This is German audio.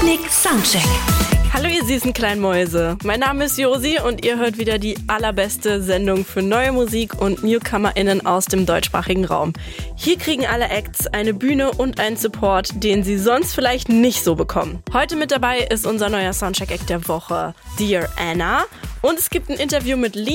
Sputnik Soundcheck. Hallo ihr süßen kleinen Mäuse, mein Name ist Josi und ihr hört wieder die allerbeste Sendung für neue Musik und NewcomerInnen aus dem deutschsprachigen Raum. Hier kriegen alle Acts eine Bühne und einen Support, den sie sonst vielleicht nicht so bekommen. Heute mit dabei ist unser neuer Soundcheck-Act der Woche, Dear Anna, und es gibt ein Interview mit Lee